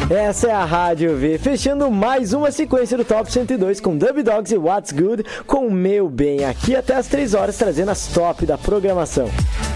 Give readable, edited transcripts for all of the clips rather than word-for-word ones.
Essa é a Rádio V, fechando mais uma sequência do Top 102 com Dub Dogs e What's Good, com o Meu Bem, aqui até as 3 horas, trazendo as top da programação.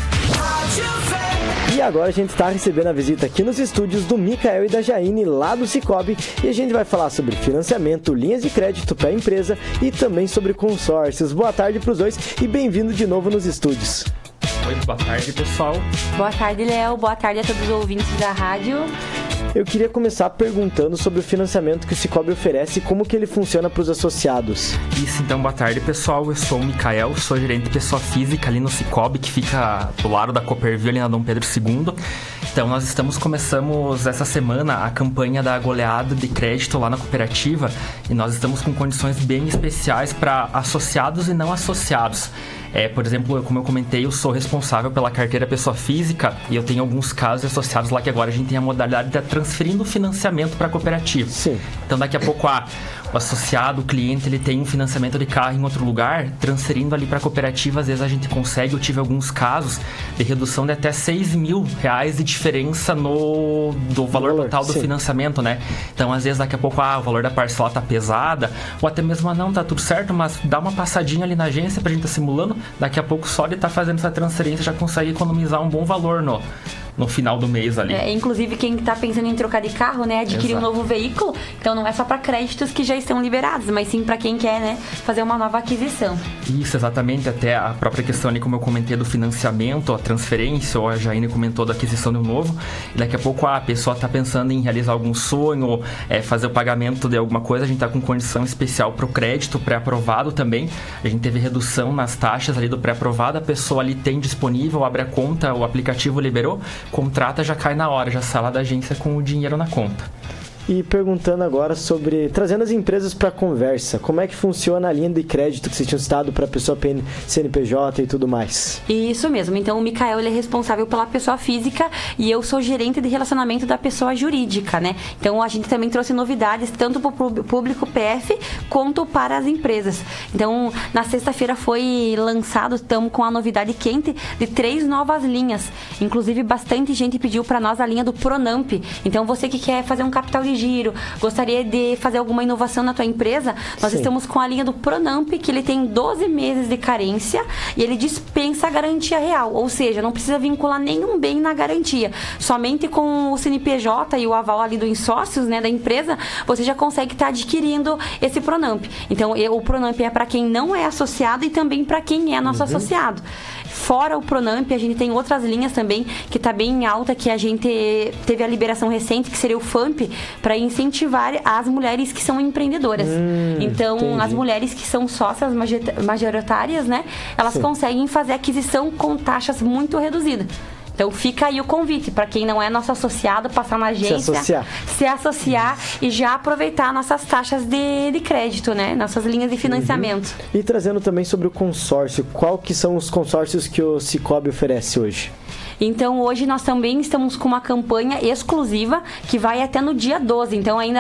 E agora a gente está recebendo a visita aqui nos estúdios do Mikael e da Jaine, lá do Cicobi, e a gente vai falar sobre financiamento, linhas de crédito para a empresa e também sobre consórcios. Boa tarde para os dois e bem-vindo de novo nos estúdios. Oi, boa tarde, pessoal. Boa tarde, Léo. Boa tarde a todos os ouvintes da rádio. Eu queria começar perguntando sobre o financiamento que o Cicobi oferece e como que ele funciona para os associados. Isso, então, boa tarde, pessoal. Eu sou o Mikael, sou gerente de pessoa física ali no Cicobi, que fica do lado da Copperville, ali na Dom Pedro II. Então, nós começamos essa semana a campanha da goleada de crédito lá na cooperativa e nós estamos com condições bem especiais para associados e não associados. Por exemplo, como eu comentei, eu sou responsável pela carteira pessoa física e eu tenho alguns casos associados lá que agora a gente tem a modalidade de transferindo o financiamento para a cooperativa. Sim. Então, daqui a pouco, o associado, o cliente, ele tem um financiamento de carro em outro lugar, transferindo ali para a cooperativa, às vezes a gente consegue, eu tive alguns casos de redução de até R$6.000 de diferença do valor total do financiamento, né? Então, às vezes, daqui a pouco, o valor da parcela tá pesada, ou até mesmo, não, tá tudo certo, mas dá uma passadinha ali na agência pra gente estar simulando, daqui a pouco só de estar fazendo essa transferência já consegue economizar um bom valor no final do mês ali. Inclusive, quem está pensando em trocar de carro, né, adquirir um novo veículo, então não é só para créditos que já estão liberados, mas sim para quem quer, né, fazer uma nova aquisição. Isso, exatamente. Até a própria questão ali, como eu comentei, do financiamento, a transferência, ou a Jaine comentou da aquisição de um novo, e daqui a pouco a pessoa está pensando em realizar algum sonho, ou fazer o pagamento de alguma coisa, a gente está com condição especial para o crédito pré-aprovado também. A gente teve redução nas taxas ali do pré-aprovado, a pessoa ali tem disponível, abre a conta, o aplicativo liberou, contrata, já cai na hora, já sai lá da agência com o dinheiro na conta. E perguntando agora sobre, trazendo as empresas para a conversa, como é que funciona a linha de crédito que vocês tinham citado para a pessoa CNPJ e tudo mais? Isso mesmo, então o Mikael, ele é responsável pela pessoa física e eu sou gerente de relacionamento da pessoa jurídica, né? Então a gente também trouxe novidades tanto para o público PF quanto para as empresas. Então na sexta-feira foi lançado, estamos com a novidade quente de 3 novas linhas, inclusive bastante gente pediu para nós a linha do Pronamp. Então você que quer fazer um capital de giro, gostaria de fazer alguma inovação na tua empresa, nós estamos com a linha do Pronamp, que ele tem 12 meses de carência e ele dispensa a garantia real, ou seja, não precisa vincular nenhum bem na garantia, somente com o CNPJ e o aval ali dos sócios, né, da empresa, você já consegue estar adquirindo esse Pronamp. Então, o Pronamp é para quem não é associado e também para quem é nosso associado. Fora o Pronamp, a gente tem outras linhas também que está bem em alta, que a gente teve a liberação recente, que seria o FAMP, para incentivar as mulheres que são empreendedoras. Então, entendi. As mulheres que são sócias majoritárias, né, elas conseguem fazer aquisição com taxas muito reduzidas. Então fica aí o convite para quem não é nosso associado, passar na agência, se associar e já aproveitar nossas taxas de crédito, né? Nossas linhas de financiamento. E trazendo também sobre o consórcio, qual que são os consórcios que o Cicobi oferece hoje? Então hoje nós também estamos com uma campanha exclusiva que vai até no dia 12, então ainda